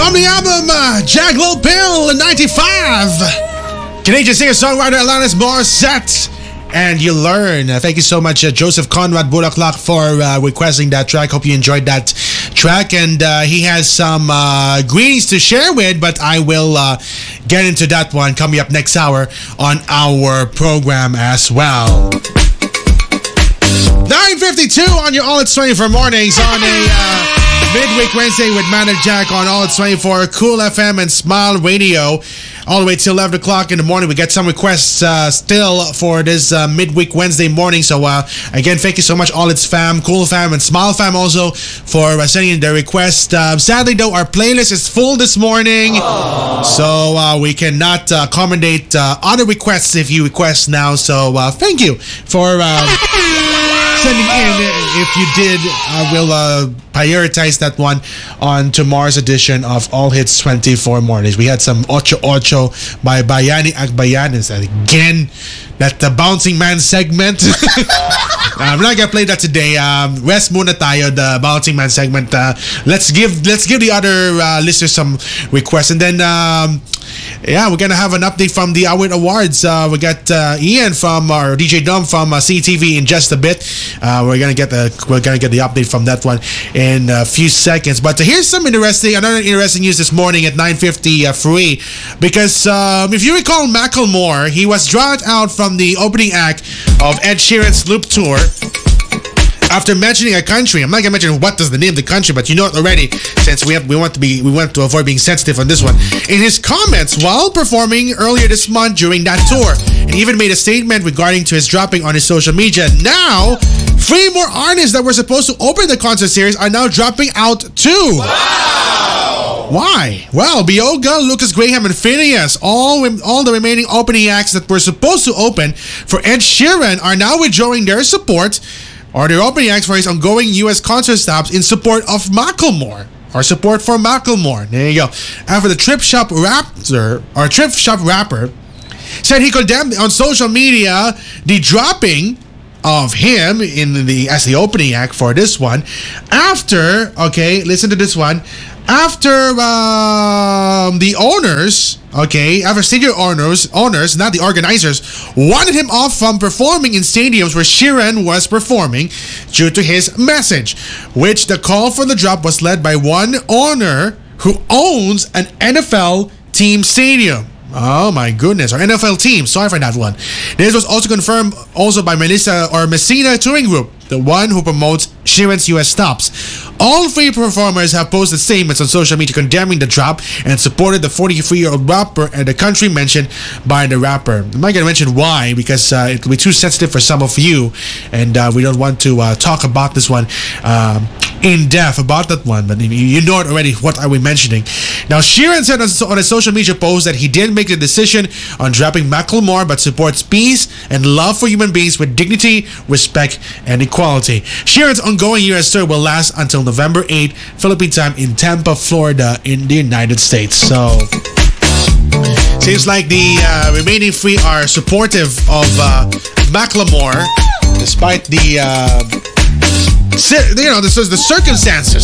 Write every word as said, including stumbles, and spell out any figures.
From the album uh, Jack Pill in ninety-five, Canadian singer-songwriter Alanis Morissette, and You Learn. Uh, thank you so much, uh, Joseph Conrad Bulaklak, for uh, requesting that track. Hope you enjoyed that track. And uh, he has some uh, greetings to share with, but I will uh, get into that one coming up next hour on our program as well. nine fifty-two on your All It's twenty-four mornings on a uh, midweek Wednesday with Man and Jack on All It's twenty-four, Cool F M and Smile Radio. All the way till eleven o'clock in the morning. We get some requests uh, still for this uh, midweek Wednesday morning. So uh, again, thank you so much, All It's Fam, Cool Fam, and Smile Fam also for uh, sending in their request. Uh, sadly though, our playlist is full this morning. Aww. So uh, we cannot uh, accommodate uh, other requests if you request now. So uh, thank you for uh, sending in. If you did, I will uh, prioritize that one on tomorrow's edition of All Hits twenty-four mornings. We had some Ocho Ocho by Bayani Agbayanes. And again, that the Bouncing Man segment. I'm not gonna play that today. Um, rest muna tayo, the Bouncing Man segment. Uh, let's give let's give the other uh, listeners some requests, and then um, yeah, we're gonna have an update from the Awit Awards. Uh, we got uh, Ian from our D J Dom from uh, C T V in just a bit. Uh, we're gonna get the we're gonna get the update from that one in a few seconds. But uh, here's some interesting another interesting news this morning at nine fifty uh, free, because um, if you recall Macklemore, he was dropped out from the opening act of Ed Sheeran's Loop Tour after mentioning a country. I'm not gonna mention what does the name of the country, but you know it already, since we have we want to be we want to avoid being sensitive on this one. In his comments while performing earlier this month during that tour, and even made a statement regarding to his dropping on his social media. Now, three more artists that were supposed to open the concert series are now dropping out too. Wow! Why? Well, Bioga, Lucas Graham, and Phineas, all all the remaining opening acts that were supposed to open for Ed Sheeran, are now withdrawing their support or their opening acts for his ongoing U S concert stops in support of Macklemore. Or support for Macklemore. There you go. After the Trip Shop Rapper, or Trip Shop Rapper, said he condemned on social media the dropping of him in the as the opening act for this one after, okay, listen to this one, after um, the owners, okay, after stadium owners, owners, not the organizers, wanted him off from performing in stadiums where Sheeran was performing due to his message, which the call for the drop was led by one owner who owns an N F L team stadium. Oh my goodness, our N F L team. Sorry for that one. This was also confirmed also by Melissa or Messina Touring Group, the one who promotes Sheeran's U S stops. All three performers have posted statements on social media condemning the drop and supported the forty-three-year-old rapper and the country mentioned by the rapper. I'm not going to mention why, because uh, it will be too sensitive for some of you, and uh, we don't want to uh, talk about this one um, in depth about that one, but you know it already. What are we mentioning? Now, Sheeran said on a social media post that he didn't make the decision on dropping Macklemore, but supports peace and love for human beings with dignity, respect, and equality. Sheeran's ongoing U S tour will last until November eighth, Philippine time, in Tampa, Florida, in the United States. So, seems like the uh, remaining three are supportive of uh, Macklemore, despite the, uh, you know, this is the circumstances.